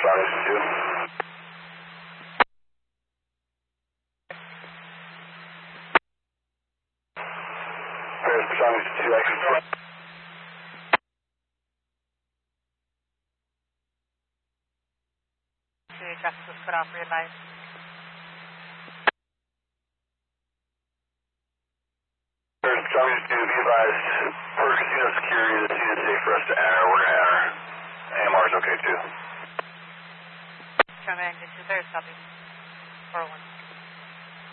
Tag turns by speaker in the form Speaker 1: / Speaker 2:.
Speaker 1: Foundation 2. Paris Foundation 2, action 4.
Speaker 2: Traffic was cut off for your advice.
Speaker 1: Paris Foundation 2, be advised, per casino security, the scene is safe for us to enter. We're going to enter. AMR is okay too.
Speaker 2: Command, get to there, copy.